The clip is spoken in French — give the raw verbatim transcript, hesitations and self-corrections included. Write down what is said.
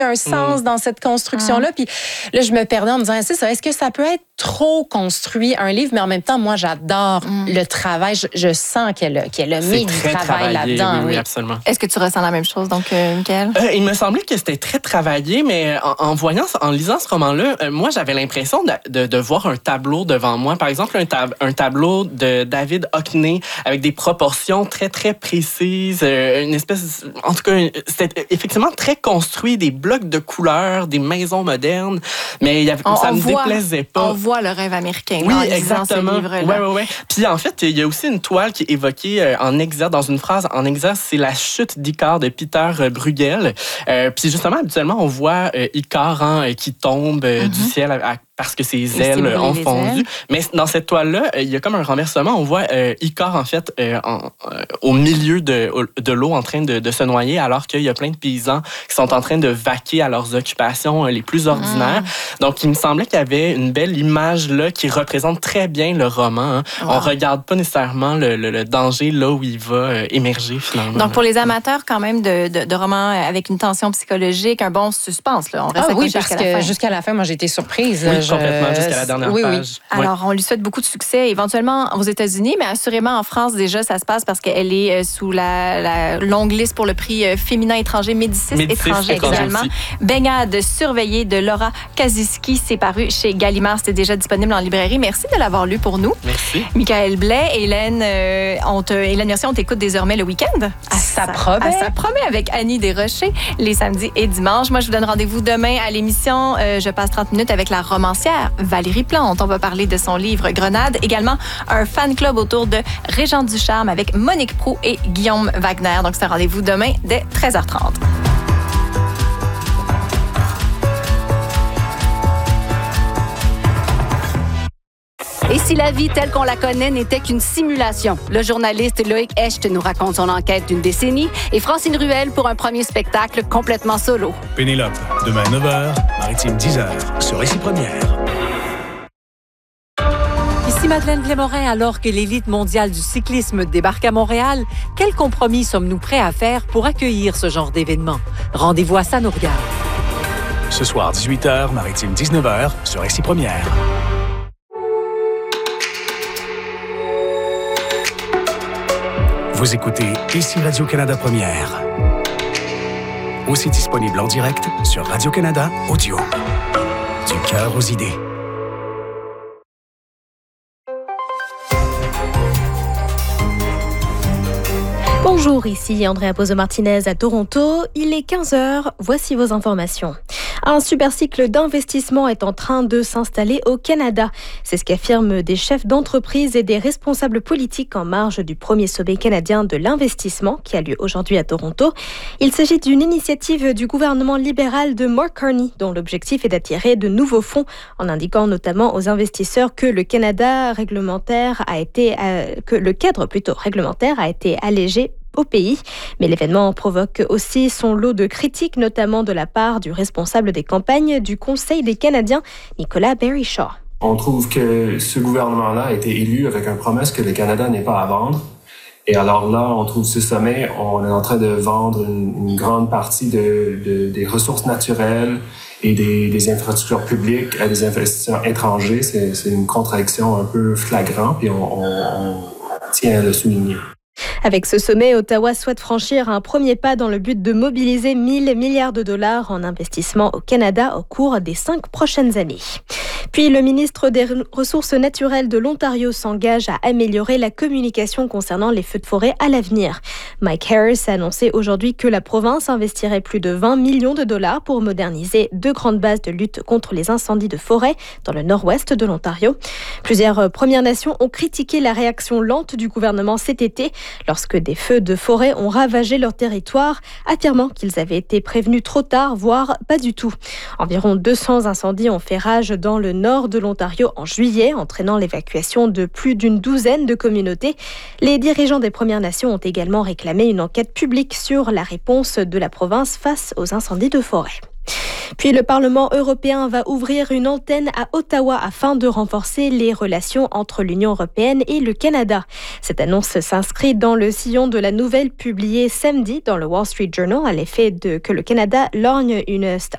un sens mmh. dans cette construction-là. Mmh. Puis là, je me perdais en me disant, c'est ça, est-ce que ça peut être trop construit, un livre, mais en même temps, moi, j'adore mmh. le travail. Je, je sens qu'elle a, qu'elle a mis du travail là-dedans. Oui, oui, oui, absolument. Est-ce que tu ressens la même chose, donc, euh, Michael? Euh, il me semblait que c'était très travaillé, mais en, en voyant, en lisant ce roman-là, euh, moi, j'avais l'impression de, de, de voir un tableau devant moi. Par exemple, un, tab- un tableau de David Hockney avec des proportions très, très précises, euh, une espèce... En tout cas, c'était effectivement très construit, des blocs de couleurs, des maisons modernes, mais il y avait, on, ça ne me voit, déplaisait pas. On voit le rêve américain oui, en exactement. Ce livre-là. Ouais, ouais, ouais. Puis en fait, il y a aussi une toile qui est évoquée euh, en exergue, dans une phrase en exergue, c'est la chute d'Icare de Peter Bruegel. Euh, puis justement, habituellement, on voit euh, Icare hein, qui tombe euh, mm-hmm. du ciel à, à parce que ses ailes ont fondu. Ailes. Mais dans cette toile-là, il y a comme un renversement. On voit euh, Icare, en fait, euh, en, euh, au milieu de, de l'eau en train de, de se noyer, alors qu'il y a plein de paysans qui sont en train de vaquer à leurs occupations euh, les plus ordinaires. Mmh. Donc, il me semblait qu'il y avait une belle image là qui représente très bien le roman. Hein. Wow. On ne regarde pas nécessairement le, le, le danger là où il va euh, émerger, finalement. Donc, pour les amateurs, quand même, de, de, de romans avec une tension psychologique, un bon suspense. Là. On reste ah oui, parce jusqu'à que la fin. jusqu'à la fin, moi, j'ai été surprise. Oui, je... complètement, jusqu'à la dernière oui, page. Oui. Alors, on lui souhaite beaucoup de succès, éventuellement aux États-Unis, mais assurément en France, déjà, ça se passe parce qu'elle est sous la, la longue liste pour le prix féminin étranger Médicis, Médicis étranger également. Baignade surveillée de Laura Kaziski, c'est paru chez Gallimard, c'était déjà disponible en librairie. Merci de l'avoir lu pour nous. Merci. Michael Blais, Hélène, euh, on te, Hélène Mercier, on t'écoute désormais le week-end. À ça promet. À ça promet avec Annie Desrochers, les samedis et dimanches. Moi, je vous donne rendez-vous demain à l'émission. Euh, je passe trente minutes avec la romancière Valérie Plante. On va parler de son livre Grenade. Également, un fan club autour de Régent Ducharme avec Monique Proulx et Guillaume Wagner. Donc, c'est un rendez-vous demain dès treize heures trente. Et si la vie telle qu'on la connaît n'était qu'une simulation? Le journaliste Loïc Hecht nous raconte son enquête d'une décennie et Francine Ruel pour un premier spectacle complètement solo. Pénélope, demain à neuf heures, Maritime dix heures, sur Récit Première. Ici Madeleine Glémorin, alors que l'élite mondiale du cyclisme débarque à Montréal, quel compromis sommes-nous prêts à faire pour accueillir ce genre d'événement? Rendez-vous à Ça nous regarde. Ce soir, dix-huit heures, Maritime dix-neuf heures, sur Récit Première. Vous écoutez Ici Radio-Canada Première. Aussi disponible en direct sur Radio-Canada Audio. Du cœur aux idées. Bonjour, ici Andrea Pozo-Martinez à Toronto. Il est quinze heures, voici vos informations. Un super cycle d'investissement est en train de s'installer au Canada. C'est ce qu'affirment des chefs d'entreprise et des responsables politiques en marge du premier sommet canadien de l'investissement qui a lieu aujourd'hui à Toronto. Il s'agit d'une initiative du gouvernement libéral de Mark Carney dont l'objectif est d'attirer de nouveaux fonds en indiquant notamment aux investisseurs que le Canada réglementaire a été, euh, que le cadre plutôt réglementaire a été allégé au pays. Mais l'événement provoque aussi son lot de critiques, notamment de la part du responsable des campagnes du Conseil des Canadiens, Nicolas Berryshaw. On trouve que ce gouvernement-là a été élu avec une promesse que le Canada n'est pas à vendre. Et alors là, on trouve ce sommet, on est en train de vendre une, une grande partie de, de, des ressources naturelles et des, des infrastructures publiques à des investisseurs étrangers. C'est, c'est une contradiction un peu flagrante, puis on, on, on tient à le souligner. Avec ce sommet, Ottawa souhaite franchir un premier pas dans le but de mobiliser mille milliards de dollars en investissement au Canada au cours des cinq prochaines années. Puis le ministre des Ressources naturelles de l'Ontario s'engage à améliorer la communication concernant les feux de forêt à l'avenir. Mike Harris a annoncé aujourd'hui que la province investirait plus de vingt millions de dollars pour moderniser deux grandes bases de lutte contre les incendies de forêt dans le nord-ouest de l'Ontario. Plusieurs Premières Nations ont critiqué la réaction lente du gouvernement cet été lorsque des feux de forêt ont ravagé leur territoire, affirmant qu'ils avaient été prévenus trop tard, voire pas du tout. Environ deux cents incendies ont fait rage dans le nord de l'Ontario en juillet, entraînant l'évacuation de plus d'une douzaine de communautés. Les dirigeants des Premières Nations ont également réclamé une enquête publique sur la réponse de la province face aux incendies de forêt. Puis le Parlement européen va ouvrir une antenne à Ottawa afin de renforcer les relations entre l'Union européenne et le Canada. Cette annonce s'inscrit dans le sillon de la nouvelle publiée samedi dans le Wall Street Journal à l'effet de que le Canada lorgne une